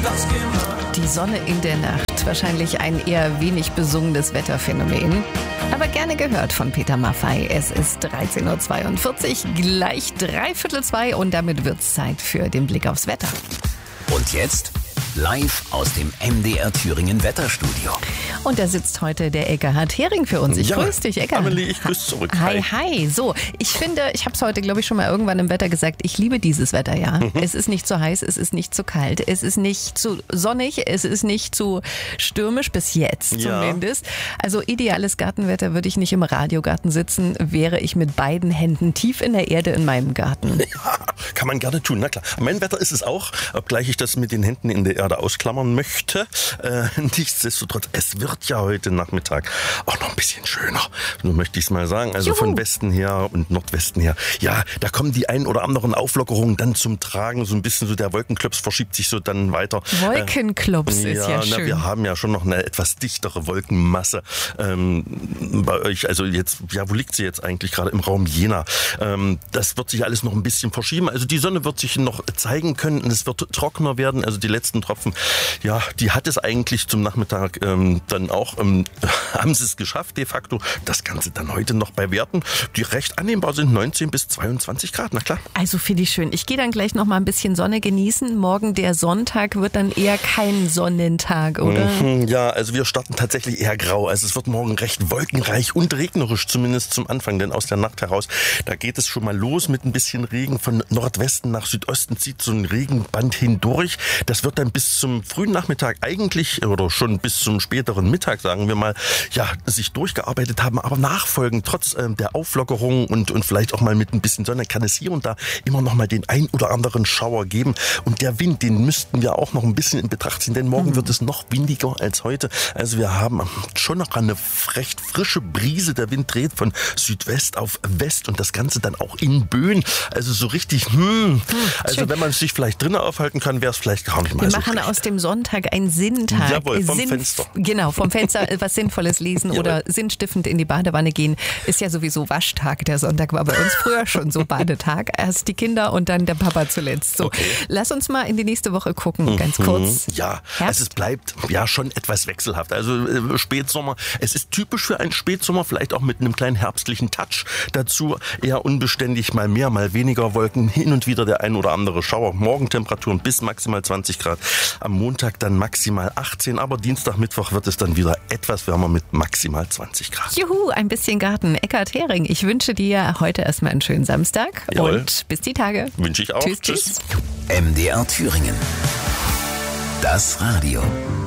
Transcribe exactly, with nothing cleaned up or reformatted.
das gemacht. Die Sonne in der Nacht, wahrscheinlich ein eher wenig besungenes Wetterphänomen. Aber gerne gehört von Peter Maffay. Es ist dreizehn Uhr zweiundvierzig, gleich dreiviertel zwei und damit wird's Zeit für den Blick aufs Wetter. Und jetzt live aus dem M D R Thüringen Wetterstudio. Und da sitzt heute der Eckhard Hering für uns. Ich ja, grüße dich, Eckhard. Amelie, ich grüße zurück. Hi, hi. So, ich finde, ich habe es heute, glaube ich, schon mal irgendwann im Wetter gesagt, ich liebe dieses Wetter, ja. Mhm. Es ist nicht zu heiß, es ist nicht zu kalt, es ist nicht zu sonnig, es ist nicht zu stürmisch, bis jetzt ja. zumindest. Also ideales Gartenwetter, würde ich nicht im Radiogarten sitzen, wäre ich mit beiden Händen tief in der Erde in meinem Garten. Ja, kann man gerne tun, na klar. Mein Wetter ist es auch, obgleich ich das mit den Händen in der Erde ausklammern möchte. Äh, nichtsdestotrotz, es wird ja heute Nachmittag auch noch ein bisschen schöner. Nur möchte ich es mal sagen. Also Juhu. Von Westen her und Nordwesten her. Ja, da kommen die ein oder anderen Auflockerungen dann zum Tragen. So ein bisschen so der Wolkenklops verschiebt sich so dann weiter. Wolkenklops äh, ist ja, ja schön. Na, wir haben ja schon noch eine etwas dichtere Wolkenmasse ähm, bei euch. Also jetzt, ja, wo liegt sie jetzt eigentlich gerade? Im Raum Jena. Ähm, das wird sich alles noch ein bisschen verschieben. Also die Sonne wird sich noch zeigen können und es wird trockener werden. Also die letzten Tropfen, ja, die hat es eigentlich zum Nachmittag ähm, dann auch, ähm, haben sie es geschafft de facto. Das Ganze dann heute noch bei Werten, die recht annehmbar sind, neunzehn bis zweiundzwanzig Grad, na klar. Also finde ich schön. Ich gehe dann gleich noch mal ein bisschen Sonne genießen. Morgen der Sonntag wird dann eher kein Sonnentag, oder? Mhm, ja, also wir starten tatsächlich eher grau. Also es wird morgen recht wolkenreich und regnerisch, zumindest zum Anfang, denn aus der Nacht heraus, da geht es schon mal los mit ein bisschen Regen. Von Nordwesten nach Südosten zieht so ein Regenband hindurch. Das wird dann bis zum frühen Nachmittag eigentlich oder schon bis zum späteren Mittag, sagen wir mal, ja, sich durchgearbeitet haben, aber nachfolgend, trotz äh, der Auflockerung und, und vielleicht auch mal mit ein bisschen Sonne, kann es hier und da immer noch mal den ein oder anderen Schauer geben. Und der Wind, den müssten wir auch noch ein bisschen in Betracht ziehen, denn morgen mhm. wird es noch windiger als heute. Also wir haben schon noch eine recht frische Brise. Der Wind dreht von Südwest auf West und das Ganze dann auch in Böen. Also so richtig, hm, also schön. Wenn man sich vielleicht drinnen aufhalten kann, wäre es vielleicht gar nicht mal wir so machen schlecht. Aus dem Sonntag einen Sinntag. Jawohl, vom Sinn, Fenster. Genau, vom Fenster was Sinnvolles lesen oder sinnstiftend in die Badewanne gehen. Ist ja sowieso Waschtag. Der Sonntag war bei uns früher schon so Badetag. Erst die Kinder und dann der Papa zuletzt. So, okay. Lass uns mal in die nächste Woche gucken, ganz kurz. Ja, also es bleibt ja schon etwas wechselhaft. Also äh, Spätsommer, es ist typisch für einen Spätsommer, vielleicht auch mit einem kleinen herbstlichen Touch dazu. Eher unbeständig, mal mehr, mal weniger Wolken, hin und wieder der ein oder andere Schauer. Morgentemperaturen bis maximal zwanzig Grad. Am Montag dann maximal achtzehn, aber Dienstag, Mittwoch wird es dann wieder etwas wärmer mit maximal zwanzig Grad. Juhu, ein bisschen Garten. Eckhard Hering, ich wünsche dir heute erstmal einen schönen Samstag. Jawohl. Und bis die Tage. Wünsche ich auch. Tschüss, tschüss. M D R Thüringen. Das Radio.